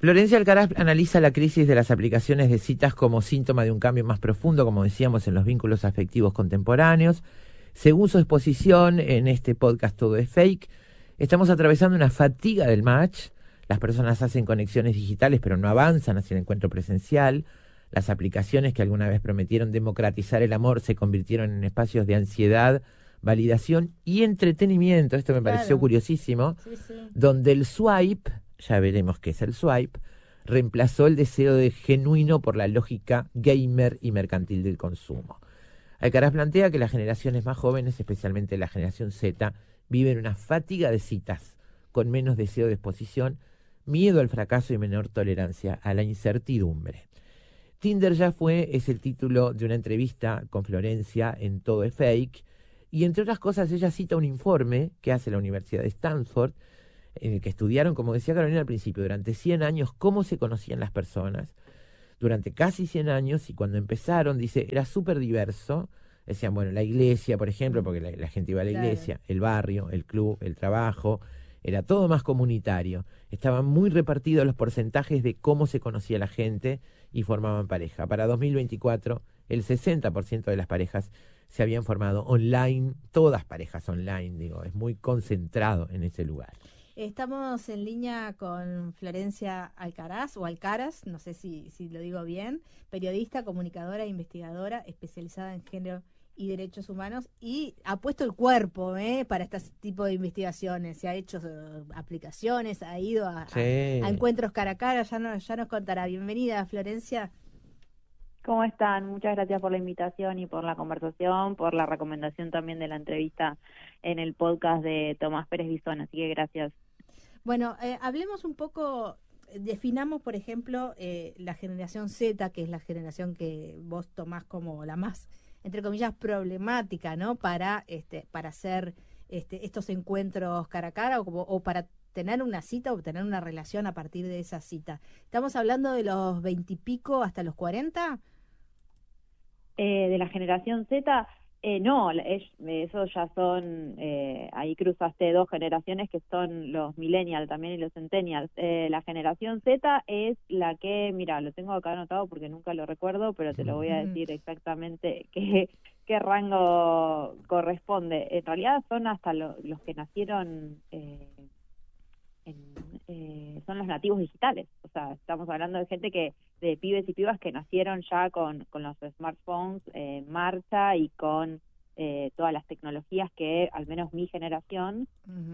Florencia Alcaraz analiza la crisis de las aplicaciones de citas como síntoma de un cambio más profundo, como decíamos, en los vínculos afectivos contemporáneos. Según su exposición en este podcast Todo es Fake, estamos atravesando una fatiga del match. Las personas hacen conexiones digitales pero no avanzan hacia el encuentro presencial. Las aplicaciones que alguna vez prometieron democratizar el amor se convirtieron en espacios de ansiedad, validación y entretenimiento. Esto me pareció curiosísimo. Sí. Donde el swipe, ya veremos qué es el swipe, reemplazó el deseo de genuino por la lógica gamer y mercantil del consumo. Alcaraz plantea que las generaciones más jóvenes, especialmente la generación Z, viven una fatiga de citas, con menos deseo de exposición, miedo al fracaso y menor tolerancia a la incertidumbre. Tinder ya fue es el título de una entrevista con Florencia en Todo es Fake, y entre otras cosas ella cita un informe que hace la Universidad de Stanford, en el que estudiaron, como decía Carolina al principio, durante 100 años cómo se conocían las personas, durante casi 100 años, y cuando empezaron, dice, era súper diverso. Decían, bueno, la iglesia, por ejemplo, porque la gente iba a la iglesia, el barrio, el club, el trabajo, era todo más comunitario. Estaban muy repartidos los porcentajes de cómo se conocía la gente y formaban pareja. Para 2024, el 60% de las parejas se habían formado online, todas parejas online, digo, es muy concentrado en ese lugar. Estamos en línea con Florencia Alcaraz, o Alcaraz, no sé si lo digo bien, periodista, comunicadora e investigadora especializada en género y derechos humanos, y ha puesto el cuerpo para este tipo de investigaciones. Se ha hecho aplicaciones, ha ido a encuentros cara a cara, ya nos contará. Bienvenida, Florencia. ¿Cómo están? Muchas gracias por la invitación y por la conversación, por la recomendación también de la entrevista en el podcast de Tomás Pérez Bisón, así que gracias. Bueno, hablemos un poco, definamos, por ejemplo, la generación Z, que es la generación que vos tomás como la más, entre comillas, problemática, ¿no? Para hacer estos encuentros cara a cara o para tener una cita o tener una relación a partir de esa cita. ¿Estamos hablando de los 20 y pico hasta los 40? De la generación Z, no, eso ya son, ahí cruzaste dos generaciones que son los millennials también y los centennials. La generación Z es la que, mira, lo tengo acá anotado porque nunca lo recuerdo, pero te lo voy a decir exactamente qué rango corresponde. En realidad son hasta los que nacieron... son los nativos digitales, o sea, estamos hablando de gente de pibes y pibas que nacieron ya con los smartphones en marcha y con todas las tecnologías que al menos mi generación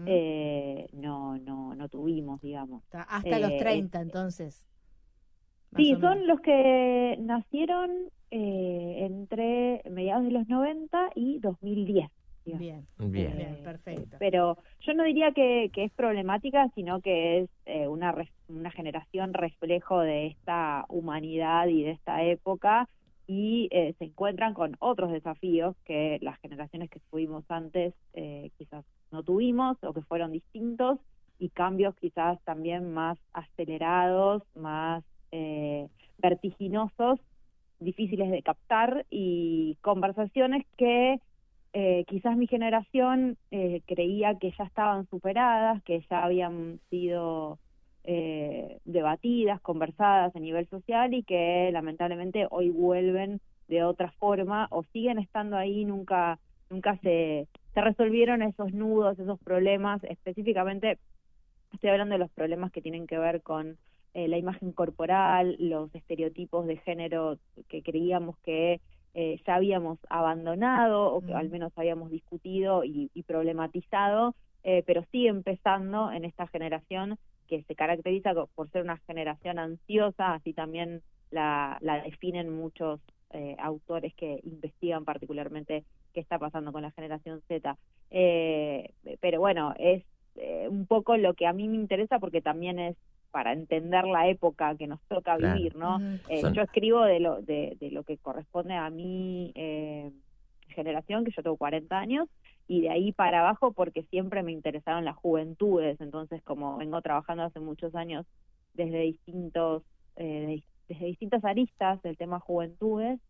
no tuvimos, digamos. Hasta los 30, entonces. Sí, son los que nacieron entre mediados de los 90 y 2010. Bien, perfecto. Pero yo no diría que es problemática, sino que es una generación reflejo de esta humanidad y de esta época, y se encuentran con otros desafíos que las generaciones que tuvimos antes quizás no tuvimos o que fueron distintos, y cambios quizás también más acelerados, más vertiginosos, difíciles de captar, y conversaciones que quizás mi generación creía que ya estaban superadas, que ya habían sido debatidas, conversadas a nivel social, y que lamentablemente hoy vuelven de otra forma o siguen estando ahí. Nunca se resolvieron esos nudos, esos problemas. Específicamente estoy hablando de los problemas que tienen que ver con la imagen corporal, los estereotipos de género que creíamos que ya habíamos abandonado, o que al menos habíamos discutido y problematizado, pero sigue empezando en esta generación que se caracteriza por ser una generación ansiosa. Así también la definen muchos autores que investigan particularmente qué está pasando con la generación Z. Pero bueno, es un poco lo que a mí me interesa, porque también es para entender la época que nos toca vivir, ¿no? Yo escribo de lo que corresponde a mi generación, que yo tengo 40 años, y de ahí para abajo porque siempre me interesaron las juventudes. Entonces, como vengo trabajando hace muchos años desde distintas aristas del tema juventudes,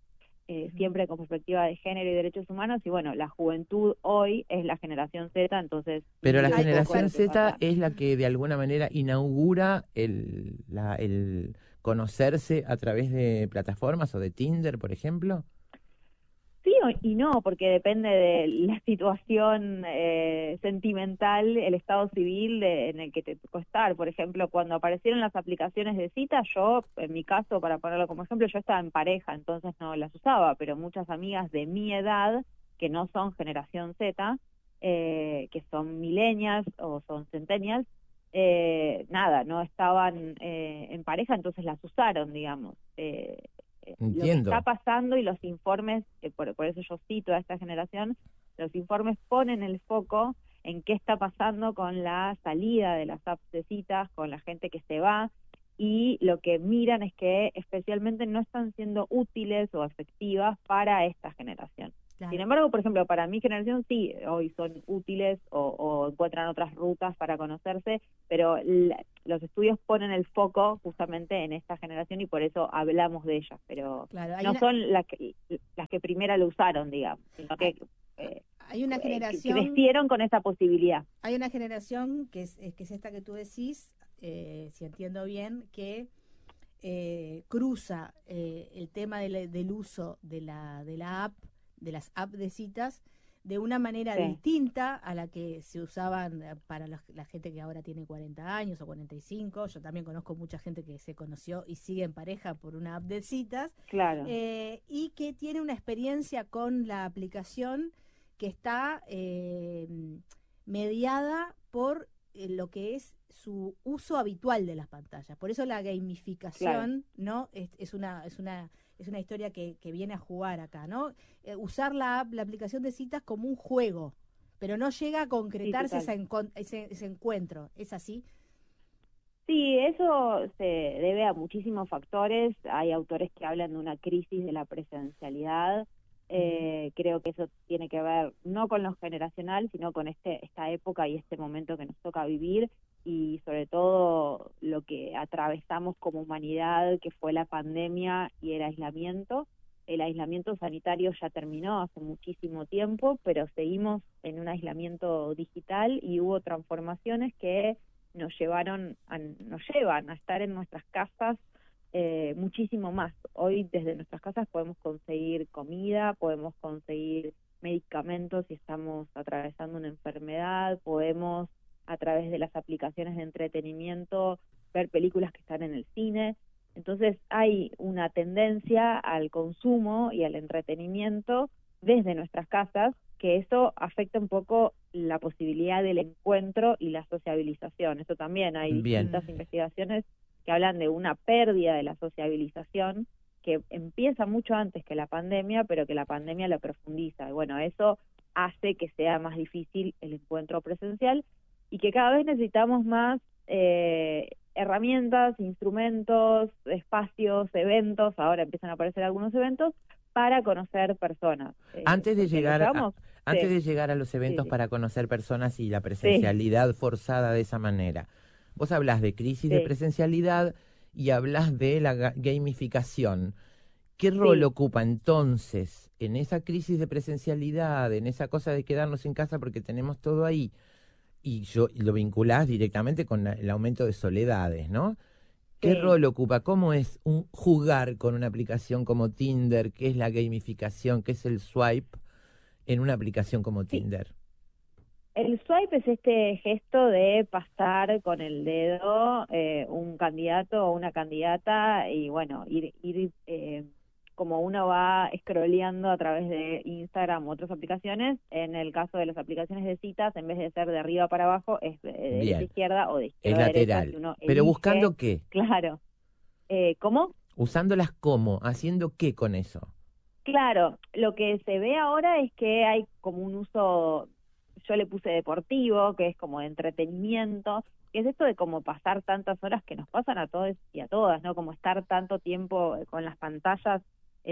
siempre con perspectiva de género y derechos humanos, y bueno, la juventud hoy es la generación Z, entonces... Pero la un poco generación lo que Z pasa. es la que de alguna manera inaugura el conocerse a través de plataformas o de Tinder, por ejemplo. Sí y no, porque depende de la situación sentimental, el estado civil en el que te tocó estar. Por ejemplo, cuando aparecieron las aplicaciones de cita, yo, en mi caso, para ponerlo como ejemplo, yo estaba en pareja, entonces no las usaba, pero muchas amigas de mi edad, que no son generación Z, que son millennials o son centennials, nada, no estaban en pareja, entonces las usaron, digamos. Lo que está Entiendo. pasando y los informes, por eso yo cito a esta generación, los informes ponen el foco en qué está pasando con la salida de las apps de citas, con la gente que se va, y lo que miran es que especialmente no están siendo útiles o efectivas para esta generación. Claro. Sin embargo, por ejemplo, para mi generación sí, hoy son útiles o encuentran otras rutas para conocerse, pero los estudios ponen el foco justamente en esta generación y por eso hablamos de ellas, pero Claro, no son las que primero lo usaron, digamos, sino que hay una que generación, crecieron con esa posibilidad. hay una generación que es esta que tú decís, si entiendo bien, que cruza el tema del uso de la app, de las apps de citas, de una manera Sí. distinta a la que se usaban para la gente que ahora tiene 40 años o 45. Yo también conozco mucha gente que se conoció y sigue en pareja por una app de citas, Claro. y que tiene una experiencia con la aplicación que está mediada por lo que es su uso habitual de las pantallas. Por eso la gamificación, ¿no? Es una historia que viene a jugar acá, ¿no? Usar la aplicación de citas como un juego, pero no llega a concretarse Sí, ese encuentro. ¿Es así? Sí, eso se debe a muchísimos factores. Hay autores que hablan de una crisis de la presencialidad. Creo que eso tiene que ver no con lo generacional, sino con esta época y este momento que nos toca vivir, y sobre todo lo que atravesamos como humanidad, que fue la pandemia y el aislamiento. El aislamiento sanitario ya terminó hace muchísimo tiempo, pero seguimos en un aislamiento digital y hubo transformaciones que nos llevan a estar en nuestras casas muchísimo más. Hoy desde nuestras casas podemos conseguir comida, podemos conseguir medicamentos si estamos atravesando una enfermedad, podemos a través de las aplicaciones de entretenimiento ver películas que están en el cine. Entonces hay una tendencia al consumo y al entretenimiento desde nuestras casas, que eso afecta un poco la posibilidad del encuentro y la sociabilización. Eso también hay Bien. distintas investigaciones que hablan de una pérdida de la sociabilización que empieza mucho antes que la pandemia, pero que la pandemia la profundiza. Y bueno, eso hace que sea más difícil el encuentro presencial y que cada vez necesitamos más herramientas, instrumentos, espacios, eventos. Ahora empiezan a aparecer algunos eventos para conocer personas. Antes de llegar antes sí, de llegar a los eventos sí. para conocer personas y la presencialidad forzada de esa manera, vos hablas de crisis de Sí. presencialidad y hablas de la gamificación. ¿Qué rol Sí. ocupa entonces en esa crisis de presencialidad, en esa cosa de quedarnos en casa porque tenemos todo ahí? Y lo vinculás directamente con el aumento de soledades, ¿no? ¿Qué Sí. rol ocupa? ¿Cómo es jugar con una aplicación como Tinder? ¿Qué es la gamificación? ¿Qué es el swipe en una aplicación como Sí. Tinder? El swipe es este gesto de pasar con el dedo un candidato o una candidata y bueno, ir como uno va scrolleando a través de Instagram u otras aplicaciones. En el caso de las aplicaciones de citas, en vez de ser de arriba para abajo, es de derecha a Bien, izquierda o de es izquierda a derecha, que lateral. uno ¿Pero elige. buscando qué? Claro. ¿Cómo? ¿Usándolas cómo? ¿Haciendo qué con eso? Claro, lo que se ve ahora es que hay como un uso, yo le puse deportivo, que es como de entretenimiento, que es esto de como pasar tantas horas que nos pasan a todos y a todas, ¿no? Como estar tanto tiempo con las pantallas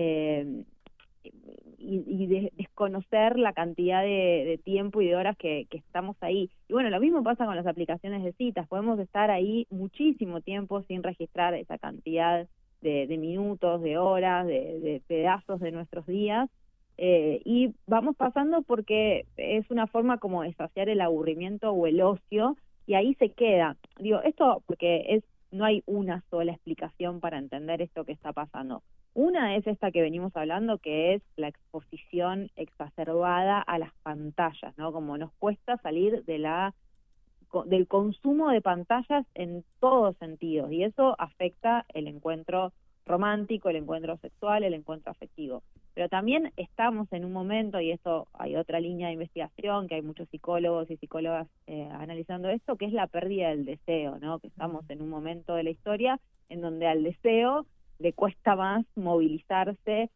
y desconocer la cantidad de tiempo y de horas que estamos ahí. Y bueno, lo mismo pasa con las aplicaciones de citas, podemos estar ahí muchísimo tiempo sin registrar esa cantidad de minutos, de horas, de pedazos de nuestros días, y vamos pasando porque es una forma como de saciar el aburrimiento o el ocio, y ahí se queda. Digo, esto porque no hay una sola explicación para entender esto que está pasando. Una es esta que venimos hablando, que es la exposición exacerbada a las pantallas, ¿no? Como nos cuesta salir del consumo de pantallas en todos sentidos, y eso afecta el encuentro romántico, el encuentro sexual, el encuentro afectivo. Pero también estamos en un momento, y esto hay otra línea de investigación, que hay muchos psicólogos y psicólogas analizando esto, que es la pérdida del deseo, ¿no? Que estamos en un momento de la historia en donde al deseo le cuesta más movilizarse,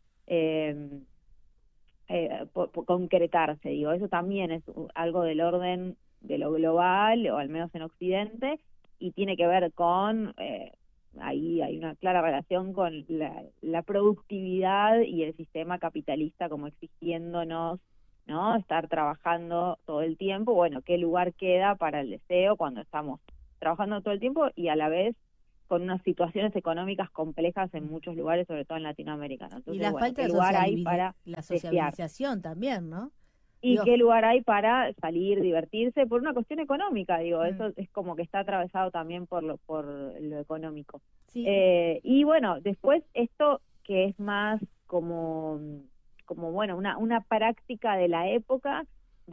por concretarse, digo. Eso también es algo del orden de lo global, o al menos en Occidente, y tiene que ver con, ahí hay una clara relación con la productividad y el sistema capitalista como exigiéndonos, ¿no?, estar trabajando todo el tiempo. Bueno, ¿qué lugar queda para el deseo cuando estamos trabajando todo el tiempo y a la vez con unas situaciones económicas complejas en muchos lugares, sobre todo en Latinoamérica, ¿no? Entonces, Y la bueno, falta ¿qué de lugar hay para la desear? sociabilización también, ¿no? ¿Y Digo, qué lugar hay para salir, divertirse? Por una cuestión económica, digo, eso es como que está atravesado también por lo económico. sí, Y bueno, después esto que es más como bueno, una práctica de la época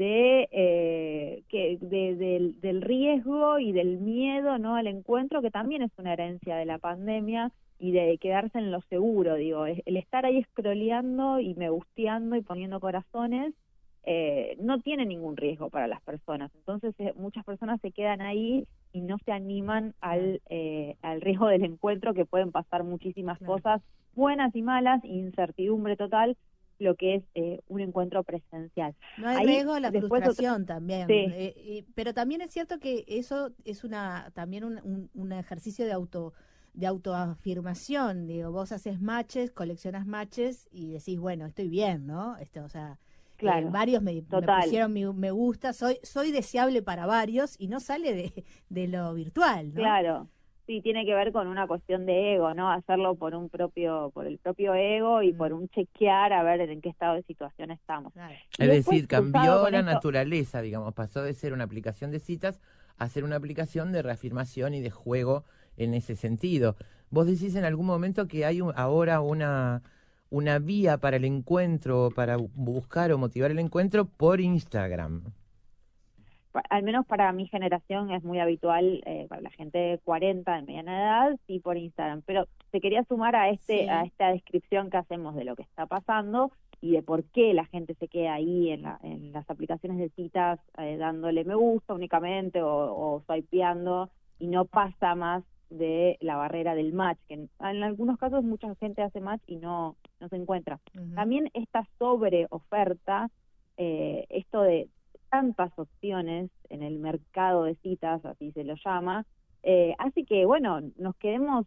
del riesgo y del miedo, ¿no?, al encuentro, que también es una herencia de la pandemia y de quedarse en lo seguro, digo, el estar ahí scrolleando y me gusteando y poniendo corazones, no tiene ningún riesgo para las personas. Entonces muchas personas se quedan ahí y no se animan al riesgo del encuentro, que pueden pasar muchísimas cosas buenas y malas, incertidumbre total, lo que es un encuentro presencial. no hay Ahí, riesgo a la después frustración también. Sí. Pero también es cierto que eso es también un ejercicio de autoafirmación. Digo, vos haces matches, coleccionas matches y decís, bueno, estoy bien, ¿no? O sea, Claro, varios me total. pusieron me gusta, soy deseable para varios, y no sale de lo virtual, ¿no? Claro, sí, tiene que ver con una cuestión de ego, ¿no? Hacerlo por el propio ego y por un chequear a ver en qué estado de situación estamos. Claro. Y Es después, decir, cruzado cambió con la esto, naturaleza, digamos, pasó de ser una aplicación de citas a ser una aplicación de reafirmación y de juego en ese sentido. Vos decís en algún momento que hay ahora una vía para el encuentro, para buscar o motivar el encuentro por Instagram. al menos para mi generación es muy habitual, para la gente de 40 de mediana edad, sí, por Instagram. Pero te quería sumar a Sí. a esta descripción que hacemos de lo que está pasando y de por qué la gente se queda ahí en las aplicaciones de citas, dándole me gusta únicamente o swipeando, y no pasa más de la barrera del match, que en algunos casos mucha gente hace match y no se encuentra. Ujú. También esta sobreoferta, esto de tantas opciones en el mercado de citas, así se lo llama, hace que, bueno, nos quedemos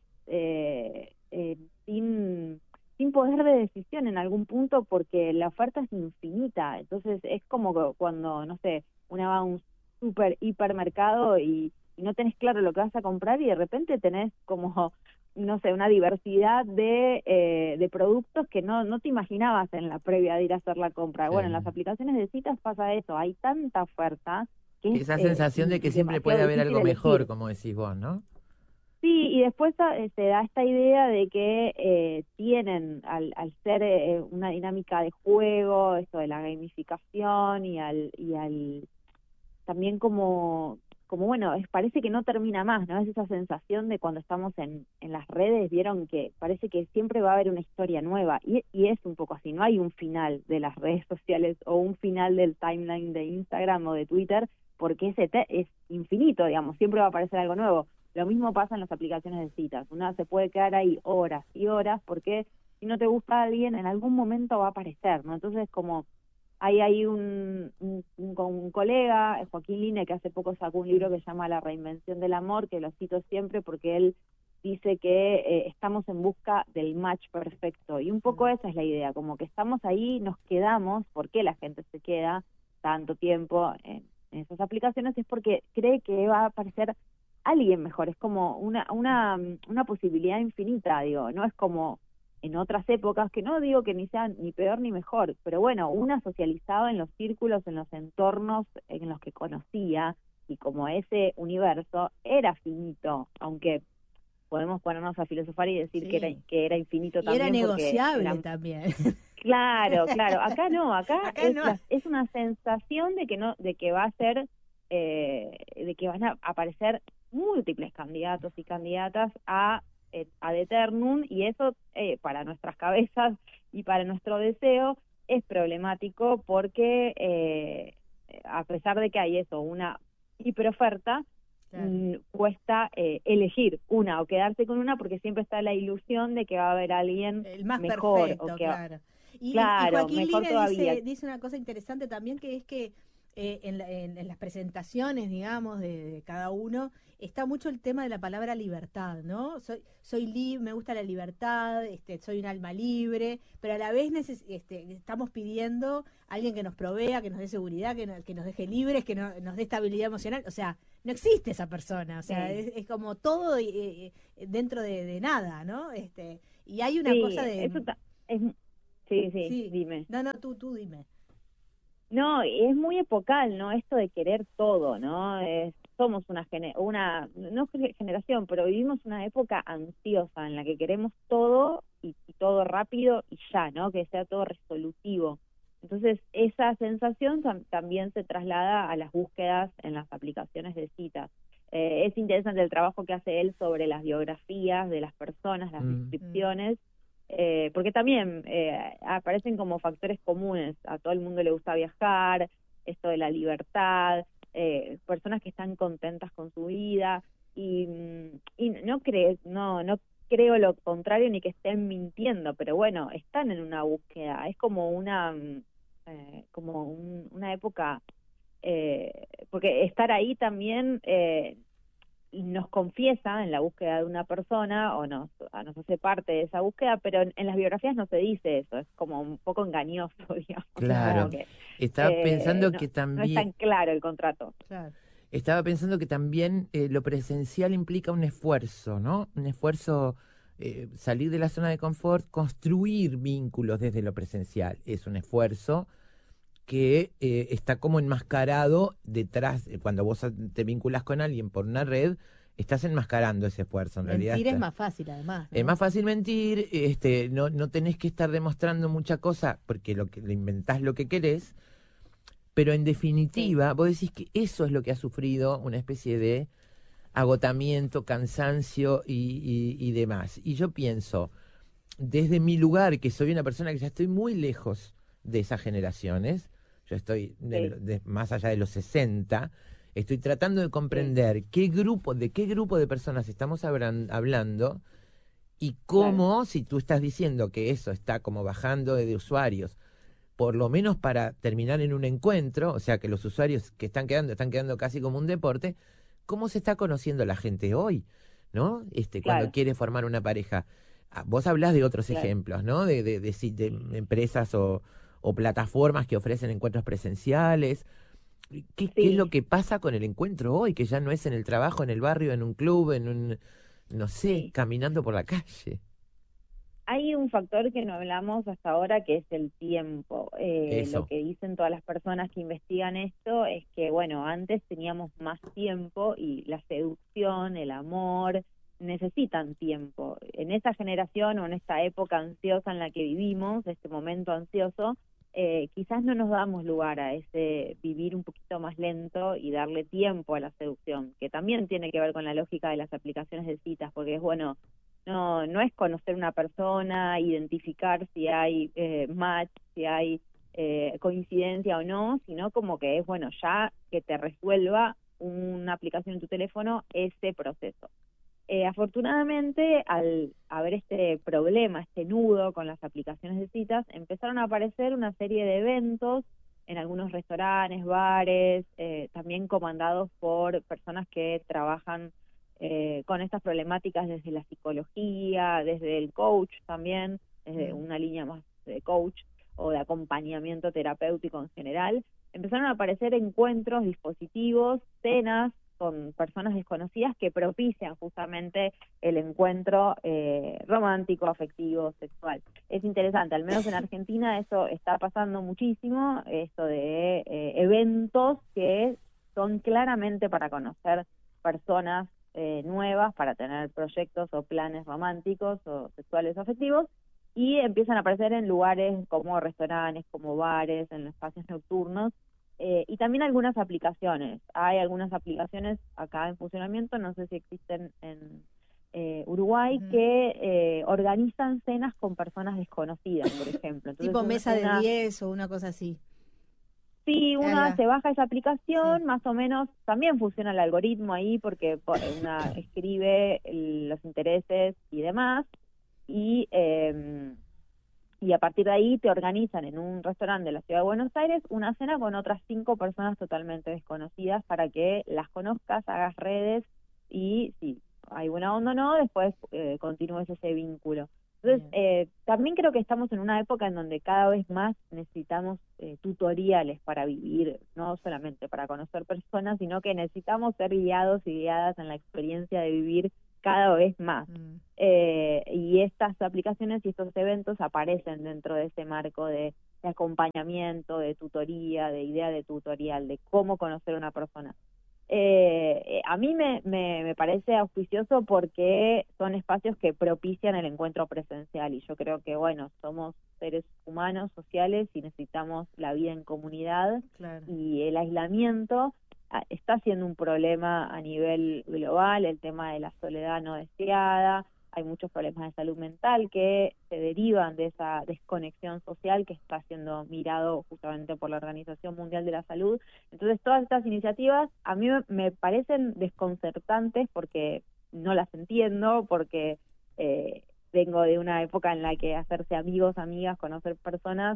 sin poder de decisión en algún punto, porque la oferta es infinita. Entonces es como que cuando, no sé, una va a un hipermercado y no tenés claro lo que vas a comprar, y de repente tenés como, no sé, una diversidad de productos que no te imaginabas en la previa de ir a hacer la compra. Sí. Bueno, en las aplicaciones de citas pasa eso, hay tanta oferta que es Esa sensación de que siempre puede demasiado haber algo difícil mejor, elegir. como decís vos, ¿no? Sí, y después se da esta idea de que tienen, al ser una dinámica de juego, esto de la gamificación, y al también como bueno, parece que no termina más, ¿no? Es esa sensación de cuando estamos en las redes, vieron que parece que siempre va a haber una historia nueva, y es un poco así, no hay un final de las redes sociales o un final del timeline de Instagram o de Twitter, porque es infinito, digamos, siempre va a aparecer algo nuevo. Lo mismo pasa en las aplicaciones de citas, una se puede quedar ahí horas y horas, porque si no te gusta alguien, en algún momento va a aparecer, ¿no? Entonces, como hay un colega, Joaquín Line, que hace poco sacó un libro que se llama La reinvención del amor, que lo cito siempre porque él dice que estamos en busca del match perfecto, y un poco esa es la idea, como que estamos ahí, nos quedamos. ¿Por qué la gente se queda tanto tiempo en esas aplicaciones? Es porque cree que va a aparecer alguien mejor, es como una posibilidad infinita, digo, no es como en otras épocas, que no digo que ni sean ni peor ni mejor, pero bueno, una socializaba en los círculos, en los entornos en los que conocía, y como ese universo era finito, aunque podemos ponernos a filosofar y decir Sí. que era infinito Y era también, porque negociable eran... también. Claro, claro, acá no, acá Acá no. es una sensación de que no, de que va a ser, de que van a aparecer múltiples candidatos y candidatas a ad eternum, y eso para nuestras cabezas y para nuestro deseo es problemático, porque a pesar de que hay eso, una hiperoferta, Claro. cuesta elegir una o quedarse con una, porque siempre está la ilusión de que va a haber alguien El más mejor, o perfecto, que claro. Y claro, Joaquín mejor Lina todavía. dice una cosa interesante también, que es que en las presentaciones, digamos, de cada uno, está mucho el tema de la palabra libertad, ¿no? Soy libre, me gusta la libertad, soy un alma libre, pero a la vez estamos pidiendo a alguien que nos provea, que nos dé seguridad, que nos deje libres, que nos dé estabilidad emocional. O sea, no existe esa persona, o sea, Sí, es como todo dentro de nada, ¿no? Y hay una cosa sí, de... es, sí, sí, Sí, dime. no, no, tú dime. No, es muy epocal, ¿no? Esto de querer todo, ¿no? Somos no generación, pero vivimos una época ansiosa en la que queremos todo, y todo rápido y ya, ¿no? Que sea todo resolutivo. Entonces, esa sensación también se traslada a las búsquedas en las aplicaciones de citas. Es interesante el trabajo que hace él sobre las biografías de las personas, las Mm. descripciones, porque también aparecen como factores comunes. A todo el mundo le gusta viajar, esto de la libertad, personas que están contentas con su vida, y no creo lo contrario, ni que estén mintiendo, pero bueno, están en una búsqueda. Es como una época, porque estar ahí también nos confiesa en la búsqueda de una persona, o nos hace parte de esa búsqueda, pero en las biografías no se dice eso, es como un poco engañoso, digamos, Claro. como que Estaba pensando no, que no es tan también, claro el contrato. Claro. estaba pensando que también lo presencial implica un esfuerzo, ¿no? Un esfuerzo, salir de la zona de confort, construir vínculos desde lo presencial. Es un esfuerzo que está como enmascarado detrás, cuando vos te vinculas con alguien por una red, estás enmascarando ese esfuerzo, en realidad Mentir es está. más fácil, además, Es ¿no? más fácil mentir, no tenés que estar demostrando mucha cosa, porque le inventás lo que querés, pero en Sí, definitiva, vos decís que eso es lo que ha sufrido una especie de agotamiento, cansancio y demás. Y yo pienso, desde mi lugar, que soy una persona que ya estoy muy lejos de esas generaciones, yo estoy sí, más allá de los 60, estoy tratando de sí, comprender de qué grupo de personas estamos hablando, y claro, cómo, si tú estás diciendo que eso está como bajando de usuarios, por lo menos para terminar en un encuentro, o sea que los usuarios que están quedando casi como un deporte, ¿cómo se está conociendo la gente hoy? ¿No? Cuando claro, quiere formar una pareja. Vos hablás de otros claro. ejemplos, ¿no? De empresas o plataformas que ofrecen encuentros presenciales. ¿Qué es lo Sí, que pasa con el encuentro hoy? Que ya no es en el trabajo, en el barrio, en un club, no sé, sí. caminando por la calle. Hay un factor que no hablamos hasta ahora, que es el tiempo. Lo Eso. que dicen todas las personas que investigan esto es que, bueno, antes teníamos más tiempo, y la seducción, el amor, necesitan tiempo. En esta generación, o en esta época ansiosa en la que vivimos, este momento ansioso, quizás no nos damos lugar a ese vivir un poquito más lento y darle tiempo a la seducción, que también tiene que ver con la lógica de las aplicaciones de citas, porque es bueno, no es conocer una persona, identificar si hay match, si hay coincidencia o no, sino como que es, bueno, ya que te resuelva una aplicación en tu teléfono ese proceso. Afortunadamente, al haber este problema, este nudo con las aplicaciones de citas, empezaron a aparecer una serie de eventos en algunos restaurantes, bares, también comandados por personas que trabajan con estas problemáticas desde la psicología, desde el coach también, desde Mm. una línea más de coach o de acompañamiento terapéutico en general. Empezaron a aparecer encuentros, dispositivos, cenas con personas desconocidas que propician justamente el encuentro romántico, afectivo, sexual. Es interesante, al menos en Argentina eso está pasando muchísimo, esto de eventos que son claramente para conocer personas nuevas, para tener proyectos o planes románticos o sexuales o afectivos, y empiezan a aparecer en lugares como restaurantes, como bares, en espacios nocturnos, y también algunas aplicaciones. Hay algunas aplicaciones acá en funcionamiento, no sé si existen en Uruguay, que organizan cenas con personas desconocidas, por ejemplo. Entonces, tipo mesa de 10 o una cosa así. Sí, una se baja esa aplicación, sí. más o menos, también funciona el algoritmo ahí porque una escribe los intereses y demás, y a partir de ahí te organizan en un restaurante de la Ciudad de Buenos Aires una cena con otras 5 personas totalmente desconocidas para que las conozcas, hagas redes y si hay buena onda o no, después continúes ese vínculo. Entonces, también creo que estamos en una época en donde cada vez más necesitamos tutoriales para vivir, no solamente para conocer personas, sino que necesitamos ser guiados y guiadas en la experiencia de vivir cada vez más. Y estas aplicaciones y estos eventos aparecen dentro de ese marco de acompañamiento, de tutoría, de idea de tutorial, de cómo conocer a una persona. A mí me parece auspicioso porque son espacios que propician el encuentro presencial, y yo creo que, bueno, somos seres humanos, sociales, y necesitamos la vida en comunidad, claro. Y el aislamiento está siendo un problema a nivel global, el tema de la soledad no deseada. Hay muchos problemas de salud mental que se derivan de esa desconexión social que está siendo mirado justamente por la Organización Mundial de la Salud. Entonces, todas estas iniciativas a mí me parecen desconcertantes porque no las entiendo, porque vengo de una época en la que hacerse amigos, amigas, conocer personas,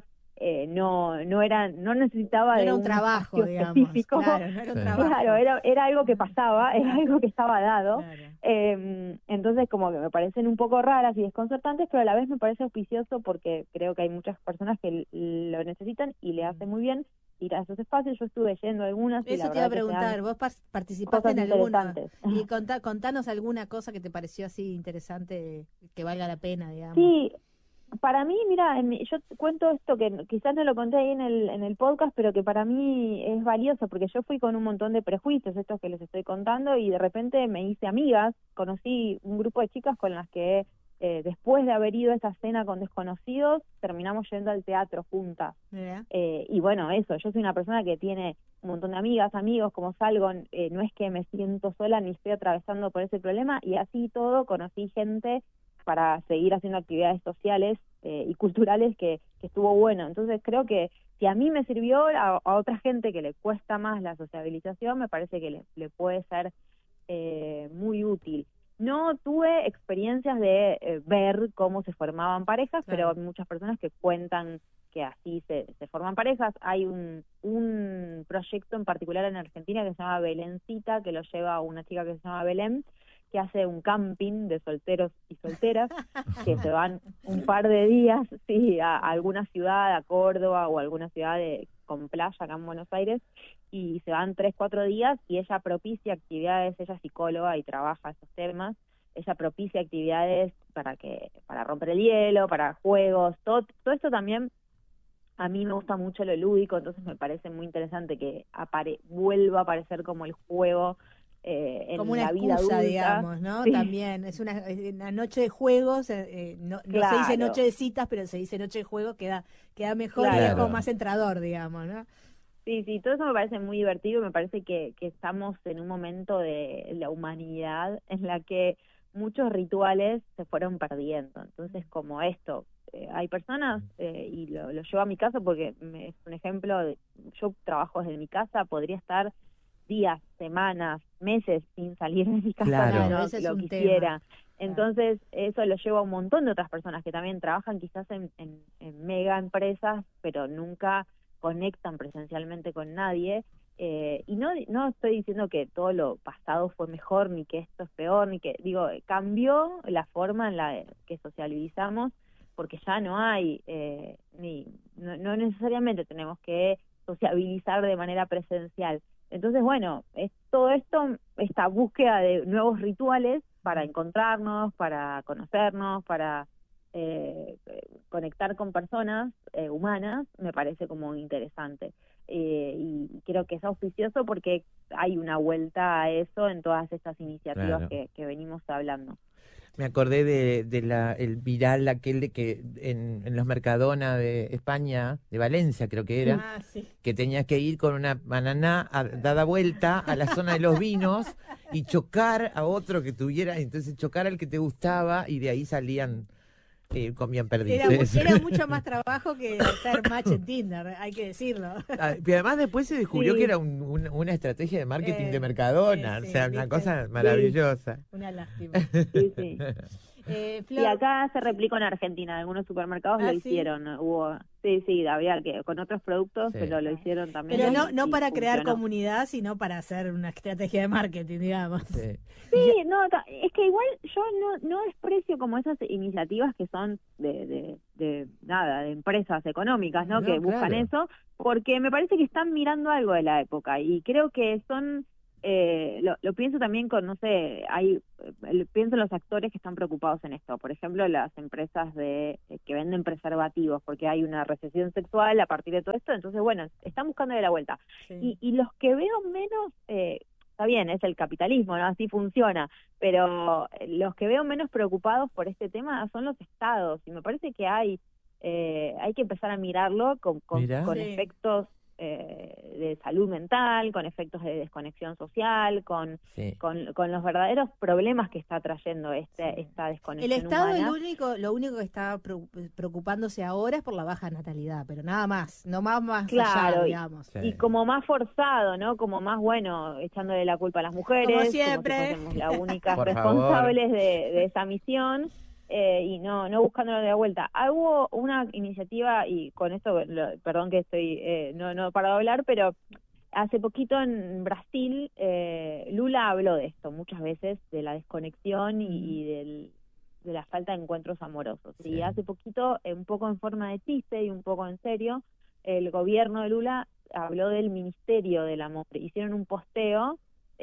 no necesitaba no de era un un trabajo, espacio digamos, específico. claro, no era un trabajo. Claro, era algo que pasaba, era algo que estaba dado. Claro. Entonces, como que me parecen un poco raras y desconcertantes, pero a la vez me parece auspicioso porque creo que hay muchas personas que lo necesitan y le hace muy bien ir a esos espacios. Yo estuve yendo a algunas y la Eso te iba verdad a que se dan preguntar, vos participaste cosas en alguno interesantes. y contanos alguna cosa que te pareció así interesante, que valga la pena, digamos. Sí, para mí, mira, yo cuento esto que quizás no lo conté ahí en el podcast, pero que para mí es valioso, porque yo fui con un montón de prejuicios, estos que les estoy contando, y de repente me hice amigas, conocí un grupo de chicas con las que después de haber ido a esa cena con desconocidos, terminamos yendo al teatro juntas. Y bueno, eso, yo soy una persona que tiene un montón de amigas, amigos, como salgo, no es que me siento sola ni estoy atravesando por ese problema, y así todo conocí gente para seguir haciendo actividades sociales y culturales que estuvo bueno. Entonces creo que si a mí me sirvió, a otra gente que le cuesta más la sociabilización, me parece que le puede ser muy útil. No tuve experiencias de ver cómo se formaban parejas, claro. Pero hay muchas personas que cuentan que así se forman parejas. Hay un proyecto en particular en Argentina que se llama Belencita, que lo lleva una chica que se llama Belén, que hace un camping de solteros y solteras, que se van un par de días, sí, a alguna ciudad, a Córdoba o alguna ciudad con playa acá en Buenos Aires, y se van 3-4 días, y ella propicia actividades, ella es psicóloga y trabaja esos temas, ella propicia actividades para romper el hielo, para juegos, todo esto también. A mí me gusta mucho lo lúdico, entonces me parece muy interesante que vuelva a aparecer como el juego en como una la vida excusa, adulta, digamos, ¿no? Sí. También es una noche de juegos, no se dice noche de citas, pero se dice noche de juego, queda mejor, Claro. y es como más entrador, digamos, ¿no? Sí, todo eso me parece muy divertido. Me parece que estamos en un momento de la humanidad en la que muchos rituales se fueron perdiendo. Entonces, como esto, hay personas, y lo llevo a mi caso porque es un ejemplo, yo trabajo desde mi casa, podría estar días, semanas, meses sin salir de mi casa, Claro. no Ese es lo un quisiera. tema. Entonces, eso lo llevo a un montón de otras personas que también trabajan quizás en mega empresas, pero nunca conectan presencialmente con nadie, y no estoy diciendo que todo lo pasado fue mejor, ni que esto es peor, ni que, digo, cambió la forma en la que socializamos, porque ya no hay, no necesariamente tenemos que sociabilizar de manera presencial. Entonces, bueno, es todo esto, esta búsqueda de nuevos rituales para encontrarnos, para conocernos, para conectar con personas humanas, me parece como interesante. Y creo que es auspicioso porque hay una vuelta a eso en todas estas iniciativas que venimos hablando. Me acordé de el viral aquel de que en los Mercadona de España, de Valencia creo que era, que tenías que ir con una banana dada vuelta a la zona de los vinos y chocar a otro que tuviera, entonces chocar al que te gustaba y de ahí salían, comían perdices. Era mucho más trabajo que hacer match en Tinder, hay que decirlo. Y además después se descubrió que era una estrategia de marketing de Mercadona, o sea, una cosa maravillosa. Una lástima. Sí. Flor, y acá se replicó en Argentina, algunos supermercados lo hicieron, hubo, había que con otros productos, pero lo hicieron también. Pero no para crear comunidad, sino para hacer una estrategia de marketing, digamos. Sí, no, es que igual yo no desprecio como esas iniciativas que son de empresas económicas, ¿no? Que buscan eso, porque me parece que están mirando algo de la época y creo que son lo pienso también con, no sé, pienso en los actores que están preocupados en esto, por ejemplo, las empresas que venden preservativos, porque hay una recesión sexual a partir de todo esto, entonces, bueno, están buscando de la vuelta. Sí. Y los que veo menos, está bien, es el capitalismo, ¿no? Así funciona, pero los que veo menos preocupados por este tema son los estados, y me parece que hay que empezar a mirarlo con efectos de salud mental, con efectos de desconexión social, con los verdaderos problemas que está trayendo esta desconexión. El Estado humana. Lo único que está preocupándose ahora es por la baja natalidad, pero nada más, no más claro, allá, digamos. Y como más forzado, ¿no? Como más, bueno, echándole la culpa a las mujeres, como siempre, como si fuésemos las únicas responsables de esa misión. Y no buscándolo de la vuelta. Hubo una iniciativa, y con esto, perdón que estoy no paro de hablar, pero hace poquito en Brasil Lula habló de esto muchas veces, de la desconexión y de la falta de encuentros amorosos. Sí. Y hace poquito, un poco en forma de chiste y un poco en serio, el gobierno de Lula habló del Ministerio del Amor. Hicieron un posteo,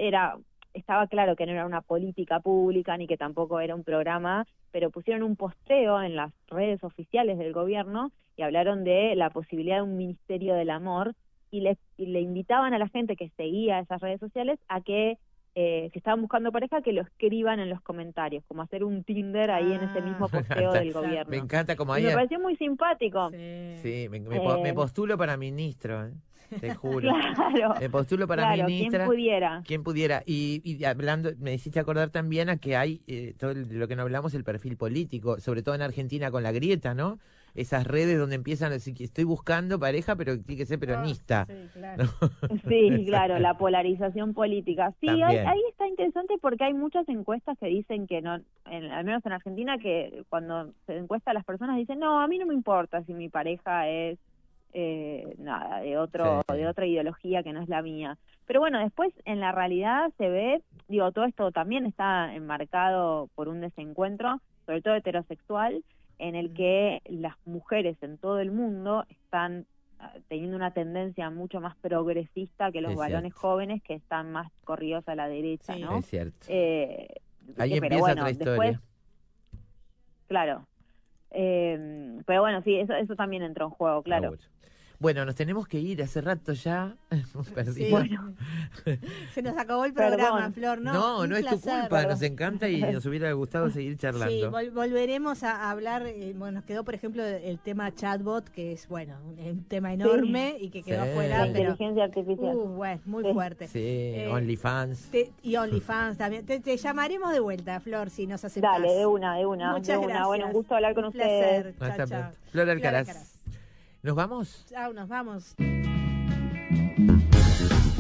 estaba claro que no era una política pública ni que tampoco era un programa, pero pusieron un posteo en las redes oficiales del gobierno y hablaron de la posibilidad de un Ministerio del Amor y le invitaban a la gente que seguía esas redes sociales a que si estaban buscando pareja, que lo escriban en los comentarios, como hacer un Tinder ahí en ese mismo posteo del gobierno. Me encanta como ahí. Me pareció muy simpático. Sí, me postulo para ministro, te juro. Claro, me postulo para ministra. ¿Quién pudiera? Y hablando, me hiciste acordar también a que hay, todo lo que no hablamos, el perfil político, sobre todo en Argentina con la grieta, ¿no? Esas redes donde empiezan a decir que estoy buscando pareja, pero tiene que ser peronista. Sí, claro. Sí, claro, la polarización política. Sí, ahí está interesante porque hay muchas encuestas que dicen que no, al menos en Argentina, que cuando se encuesta a las personas dicen, no, a mí no me importa si mi pareja es de otra ideología que no es la mía. Pero bueno, después en la realidad se ve, todo esto también está enmarcado por un desencuentro, sobre todo heterosexual, en el que las mujeres en todo el mundo están teniendo una tendencia mucho más progresista que los varones jóvenes, que están más corridos a la derecha, ¿no? Es cierto. Ahí empieza otra historia. Después, claro. Pero bueno, sí, eso también entró en juego, claro. Bueno, nos tenemos que ir, hace rato ya. Sí. Bueno. Se nos acabó el programa, Flor, ¿no? No es tu culpa, nos encanta y nos hubiera gustado seguir charlando. Sí, volveremos a hablar, nos quedó, por ejemplo, el tema chatbot, que es, un tema enorme y que quedó afuera. La inteligencia artificial. Muy fuerte. Sí, OnlyFans. Y OnlyFans también. Te llamaremos de vuelta, Flor, si nos aceptás. Dale, de una. Muchas gracias. Bueno, un gusto hablar con ustedes. Placer. Chao. Flor Alcaraz. ¿Nos vamos? Chao, nos vamos.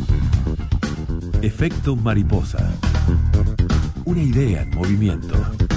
Efecto mariposa. Una idea en movimiento.